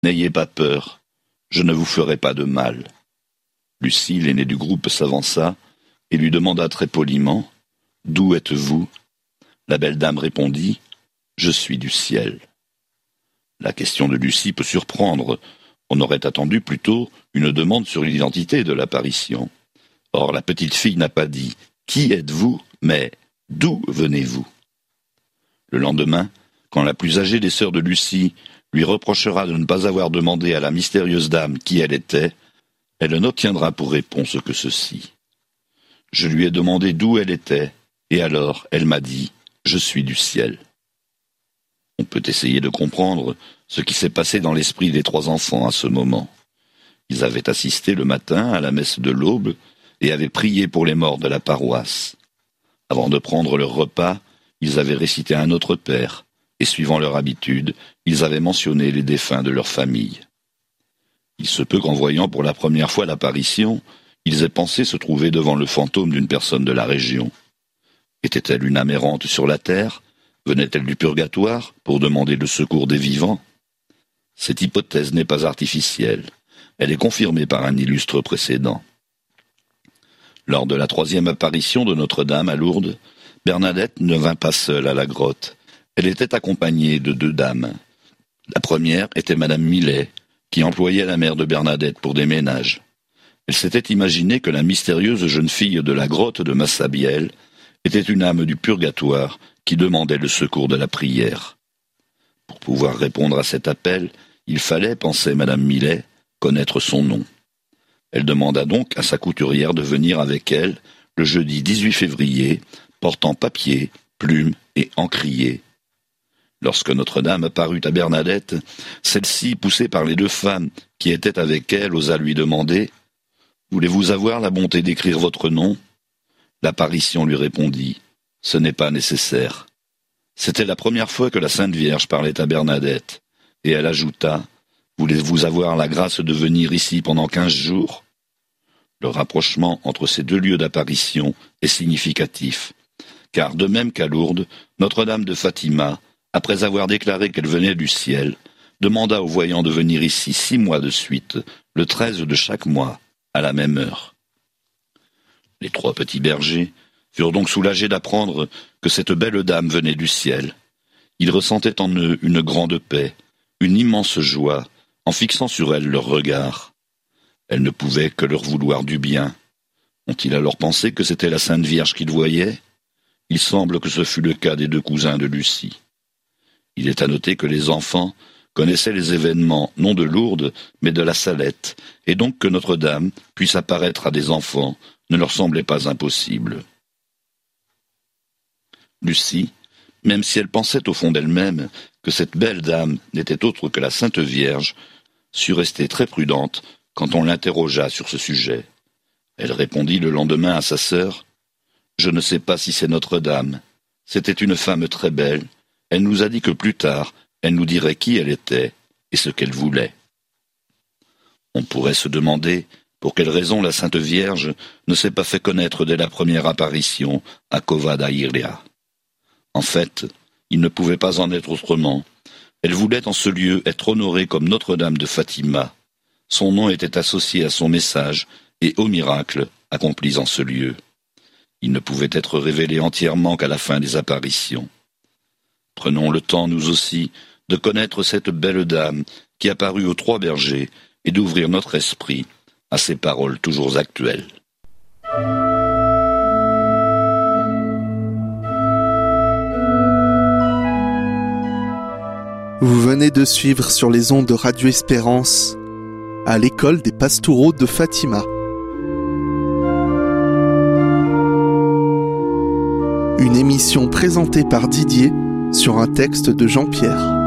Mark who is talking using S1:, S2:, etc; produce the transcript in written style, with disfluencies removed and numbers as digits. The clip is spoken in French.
S1: N'ayez pas peur, je ne vous ferai pas de mal. Lucie, l'aînée du groupe, s'avança et lui demanda très poliment « D'où êtes-vous » La belle dame répondit « Je suis du ciel ». La question de Lucie peut surprendre. On aurait attendu plutôt une demande sur l'identité de l'apparition. Or, la petite fille n'a pas dit « Qui êtes-vous » mais « D'où venez-vous » Le lendemain, quand la plus âgée des sœurs de Lucie lui reprochera de ne pas avoir demandé à la mystérieuse dame qui elle était, elle n'obtiendra pour réponse que ceci. Je lui ai demandé d'où elle était, et alors elle m'a dit « Je suis du ciel ». On peut essayer de comprendre ce qui s'est passé dans l'esprit des trois enfants à ce moment. Ils avaient assisté le matin à la messe de l'aube et avaient prié pour les morts de la paroisse. Avant de prendre leur repas, ils avaient récité un Notre Père, et suivant leur habitude, ils avaient mentionné les défunts de leur famille. Il se peut qu'en voyant pour la première fois l'apparition, ils aient pensé se trouver devant le fantôme d'une personne de la région. Était-elle une âme errante sur la terre ? Venait-elle du purgatoire pour demander le secours des vivants ? Cette hypothèse n'est pas artificielle. Elle est confirmée par un illustre précédent. Lors de la 3e apparition de Notre-Dame à Lourdes, Bernadette ne vint pas seule à la grotte. Elle était accompagnée de 2 dames. La première était Madame Millet, qui employait la mère de Bernadette pour des ménages. Elle s'était imaginé que la mystérieuse jeune fille de la grotte de Massabielle était une âme du purgatoire qui demandait le secours de la prière. Pour pouvoir répondre à cet appel, il fallait, pensait Madame Millet, connaître son nom. Elle demanda donc à sa couturière de venir avec elle le jeudi 18 février, portant papier, plume et encrier. Lorsque Notre-Dame apparut à Bernadette, celle-ci, poussée par les 2 femmes qui étaient avec elle, osa lui demander « Voulez-vous avoir la bonté d'écrire votre nom ?» L'apparition lui répondit « Ce n'est pas nécessaire ». C'était la première fois que la Sainte Vierge parlait à Bernadette, et elle ajouta « Voulez-vous avoir la grâce de venir ici pendant 15 jours ?» Le rapprochement entre ces 2 lieux d'apparition est significatif, car de même qu'à Lourdes, Notre-Dame de Fatima, après avoir déclaré qu'elle venait du ciel, demanda aux voyants de venir ici 6 mois de suite, le 13 de chaque mois, à la même heure. Les 3 petits bergers furent donc soulagés d'apprendre que cette belle dame venait du ciel. Ils ressentaient en eux une grande paix, une immense joie, en fixant sur elle leur regard. Elle ne pouvait que leur vouloir du bien. Ont-ils alors pensé que c'était la Sainte Vierge qu'ils voyaient ? Il semble que ce fut le cas des 2 cousins de Lucie. Il est à noter que les enfants connaissaient les événements non de Lourdes, mais de la Salette, et donc que Notre-Dame puisse apparaître à des enfants ne leur semblait pas impossible. Lucie, même si elle pensait au fond d'elle-même que cette belle dame n'était autre que la Sainte Vierge, sut rester très prudente quand on l'interrogea sur ce sujet. Elle répondit le lendemain à sa sœur « Je ne sais pas si c'est Notre-Dame. C'était une femme très belle. Elle nous a dit que plus tard, elle nous dirait qui elle était et ce qu'elle voulait. » On pourrait se demander pour quelle raison la Sainte Vierge ne s'est pas fait connaître dès la première apparition à Cova da Iria. En fait, il ne pouvait pas en être autrement. Elle voulait en ce lieu être honorée comme Notre-Dame de Fatima. Son nom était associé à son message et aux miracles accomplis en ce lieu. Il ne pouvait être révélé entièrement qu'à la fin des apparitions. Prenons le temps, nous aussi, de connaître cette belle dame qui apparut aux 3 bergers et d'ouvrir notre esprit à ces paroles toujours actuelles.
S2: Vous venez de suivre sur les ondes de Radio Espérance à l'école des Pastoureaux de Fatima. Une émission présentée par Didier sur un texte de Jean-Pierre.